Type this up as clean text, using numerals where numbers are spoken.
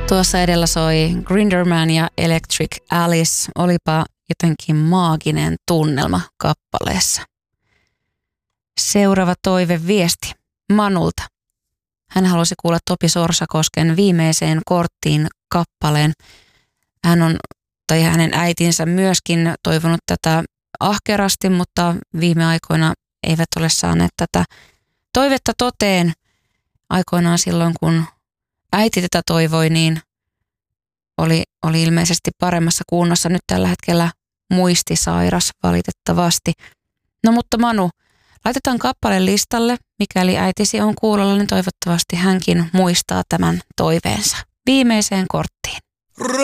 Tuossa edellä soi Grinderman ja Electric Alice. Olipa jotenkin maaginen tunnelma kappaleessa. Seuraava toiveviesti Manulta. Hän halusi kuulla Topi Sorsakosken Viimeiseen korttiin kappaleen. Hänen äitinsä myöskin toivonut tätä ahkerasti, mutta viime aikoina eivät ole saaneet tätä toivetta toteen. Aikoinaan silloin, kun äiti tätä toivoi, niin oli ilmeisesti paremmassa kunnossa. Nyt tällä hetkellä muistisairas valitettavasti. No mutta Manu, laitetaan kappale listalle. Mikäli äitisi on kuulolla, niin toivottavasti hänkin muistaa tämän toiveensa. Viimeiseen korttiin.